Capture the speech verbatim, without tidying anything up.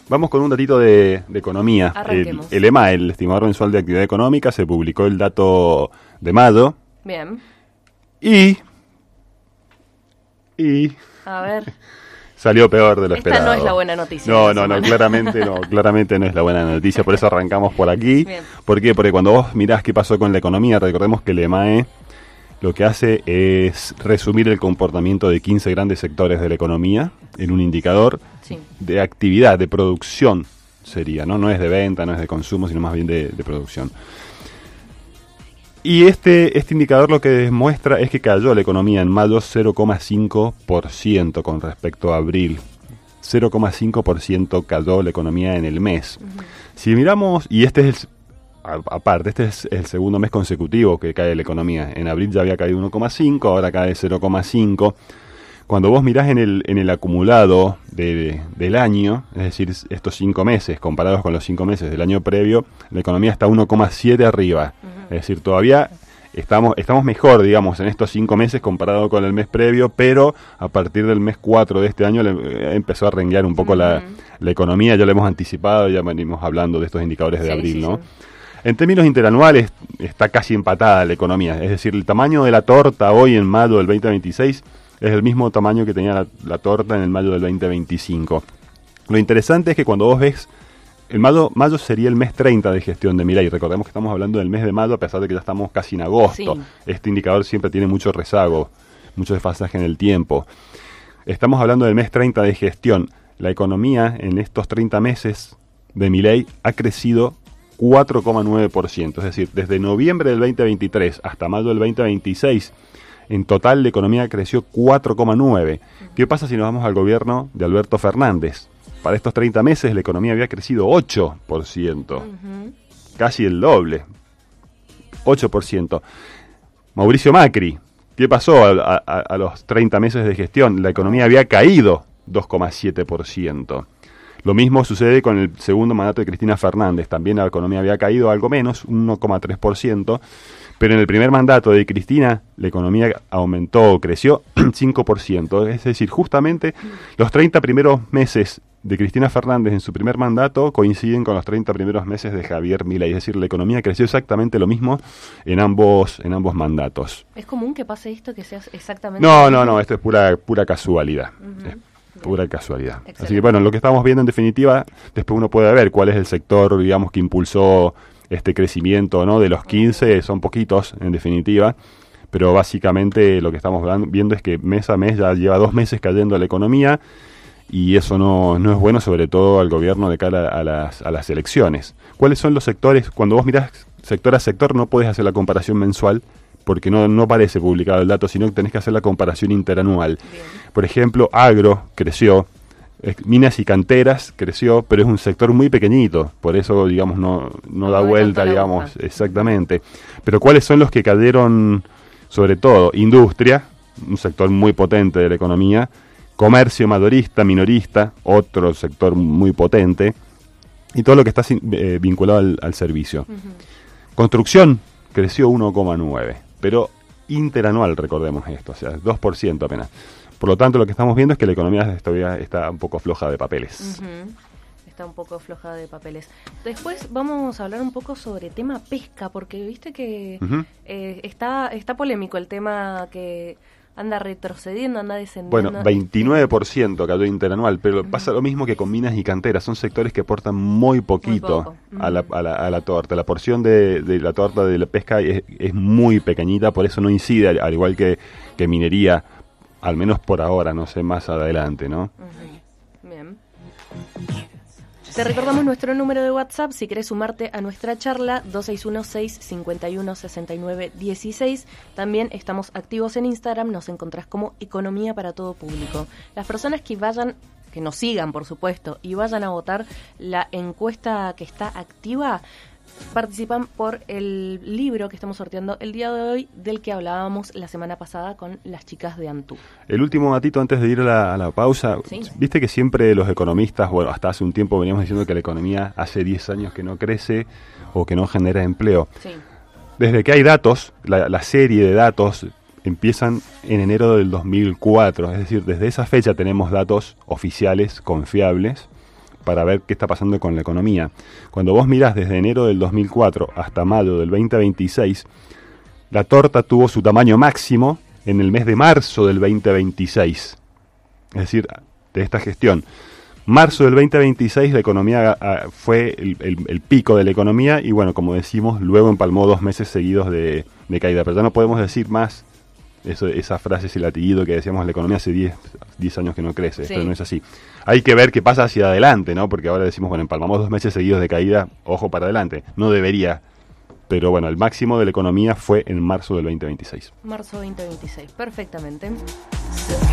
Vamos con un datito de, de economía. El, Arranquemos. el E M A, el estimador mensual de actividad económica, se publicó el dato de mayo Bien. y... y... A ver. salió peor de lo Esta esperado. no es la buena noticia No, de la no, no, semana. claramente no, claramente no es la buena noticia, por eso arrancamos por aquí. Bien. ¿Por qué? Porque cuando vos mirás qué pasó con la economía, recordemos que el E M A E lo que hace es resumir el comportamiento de quince grandes sectores de la economía en un indicador Sí. de actividad, de producción sería, ¿no? No es de venta, no es de consumo, sino más bien de, de producción. Y este, este indicador lo que demuestra es que cayó la economía en mayo cero coma cinco por ciento con respecto a abril. cero coma cinco por ciento cayó la economía en el mes. Uh-huh. Si miramos, y este es el, a, aparte, este es el segundo mes consecutivo que cae la economía. En abril ya había caído uno coma cinco, ahora cae cero coma cinco. Cuando vos mirás en el, en el acumulado de, de, del año, es decir, estos cinco meses, comparados con los cinco meses del año previo, la economía está uno coma siete arriba. Uh-huh. Es decir, todavía estamos, estamos mejor, digamos, en estos cinco meses comparado con el mes previo, pero a partir del mes cuatro de este año le, eh, empezó a renguear un poco uh-huh. la, la economía. Ya lo hemos anticipado, ya venimos hablando de estos indicadores de sí, abril, sí, ¿no? Sí. En términos interanuales está casi empatada la economía. Es decir, el tamaño de la torta hoy en mayo del veinte veintiséis es el mismo tamaño que tenía la, la torta en el mayo del veinte veinticinco. Lo interesante es que cuando vos ves, el mayo, mayo sería el mes treinta de gestión de Milei. Recordemos que estamos hablando del mes de mayo a pesar de que ya estamos casi en agosto. Sí. Este indicador siempre tiene mucho rezago, mucho desfasaje en el tiempo. Estamos hablando del mes treinta de gestión. La economía en estos treinta meses de Milei ha crecido cuatro coma nueve por ciento. Es decir, desde noviembre del veinte veintitrés hasta mayo del veinte veintiséis, en total la economía creció cuatro coma nueve. ¿Qué pasa si nos vamos al gobierno de Alberto Fernández? Para estos treinta meses la economía había crecido ocho por ciento. Uh-huh. Casi el doble. ocho por ciento. Mauricio Macri, ¿qué pasó a, a, a los treinta meses de gestión? La economía había caído dos coma siete por ciento. Lo mismo sucede con el segundo mandato de Cristina Fernández. También la economía había caído algo menos, uno coma tres por ciento. Pero en el primer mandato de Cristina, la economía aumentó, creció cinco por ciento. Es decir, justamente los treinta primeros meses de Cristina Fernández en su primer mandato coinciden con los treinta primeros meses de Javier Milei. Es decir, la economía creció exactamente lo mismo en ambos, en ambos mandatos. ¿Es común que pase esto, que sea exactamente No, no, no, esto es pura, pura casualidad. Uh-huh. Es pura Bien. casualidad. Excelente. Así que bueno, lo que estamos viendo en definitiva, después uno puede ver cuál es el sector, digamos, que impulsó este crecimiento, ¿no? De los quince, son poquitos en definitiva, pero básicamente lo que estamos viendo es que mes a mes ya lleva dos meses cayendo la economía y eso no, no es bueno, sobre todo al gobierno de cara a las, a las elecciones. ¿Cuáles son los sectores? Cuando vos mirás sector a sector no podés hacer la comparación mensual porque no, no aparece publicado el dato, sino que tenés que hacer la comparación interanual. Bien. Por ejemplo, agro creció, minas y canteras creció, pero es un sector muy pequeñito, por eso, digamos, no, no da no vuelta, digamos, gusta. Exactamente. Pero ¿cuáles son los que cayeron, sobre todo? Industria, un sector muy potente de la economía, comercio mayorista, minorista, otro sector muy potente, y todo lo que está eh, vinculado al, al servicio. Uh-huh. Construcción creció uno coma nueve, pero interanual, recordemos esto, o sea, dos por ciento apenas. Por lo tanto, lo que estamos viendo es que la economía todavía está un poco floja de papeles. Uh-huh. Está un poco floja de papeles. Después vamos a hablar un poco sobre tema pesca, porque viste que uh-huh. eh, está está polémico el tema, que anda retrocediendo, anda descendiendo. Bueno, veintinueve por ciento cayó interanual, pero uh-huh. pasa lo mismo que con minas y canteras. Son sectores que aportan muy poquito muy uh-huh. a, la, a, la, a la torta. La porción de, de la torta de la pesca es, es muy pequeñita, por eso no incide, al, al igual que, que minería, al menos por ahora, no sé, más adelante, ¿no? Uh-huh. Bien. Te recordamos nuestro número de WhatsApp, si querés sumarte a nuestra charla, dos seis uno, seis cinco uno, seis nueve uno seis. También estamos activos en Instagram, nos encontrás como Economía para Todo Público. Las personas que vayan, que nos sigan, por supuesto, y vayan a votar la encuesta que está activa, participan por el libro que estamos sorteando el día de hoy, del que hablábamos la semana pasada con las chicas de Antú. El último datito antes de ir a la, a la pausa. ¿Sí? Viste que siempre los economistas, bueno, hasta hace un tiempo veníamos diciendo que la economía hace diez años que no crece o que no genera empleo. Sí. Desde que hay datos, la, la serie de datos empiezan en enero del dos mil cuatro, es decir, desde esa fecha tenemos datos oficiales, confiables, para ver qué está pasando con la economía. Cuando vos mirás desde enero del dos mil cuatro hasta mayo del veinte veintiséis, la torta tuvo su tamaño máximo en el mes de marzo del veinte veintiséis. Es decir, de esta gestión. Marzo del veinte veintiséis la economía a, fue el, el, el pico de la economía y bueno, como decimos, luego empalmó dos meses seguidos de, de caída. Pero ya no podemos decir más eso, esa frase, ese latiguido que decíamos, la economía hace diez años que no crece. Sí. Esto no es así. Hay que ver qué pasa hacia adelante, ¿no? Porque ahora decimos, bueno, empalmamos dos meses seguidos de caída, ojo para adelante. No debería. Pero bueno, el máximo de la economía fue en marzo del veinte veintiséis. Marzo veinte veintiséis, perfectamente.